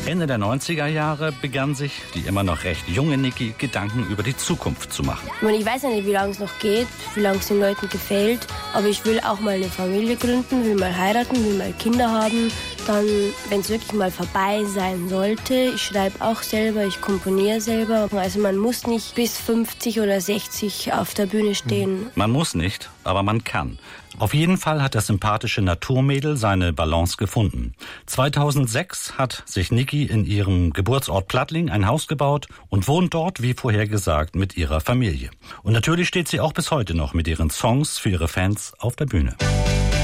Ende der 90er Jahre begann sich die immer noch recht junge Niki Gedanken über die Zukunft zu machen. Ich weiß ja nicht, wie lange es noch geht, wie lange es den Leuten gefällt, aber ich will auch mal eine Familie gründen, will mal heiraten, will mal Kinder haben. Dann, wenn es wirklich mal vorbei sein sollte, ich schreibe auch selber, ich komponiere selber. Also man muss nicht bis 50 oder 60 auf der Bühne stehen. Man muss nicht, aber man kann. Auf jeden Fall hat das sympathische Naturmädel seine Balance gefunden. 2006 hat sich Niki in ihrem Geburtsort Plattling ein Haus gebaut und wohnt dort, wie vorher gesagt, mit ihrer Familie. Und natürlich steht sie auch bis heute noch mit ihren Songs für ihre Fans auf der Bühne.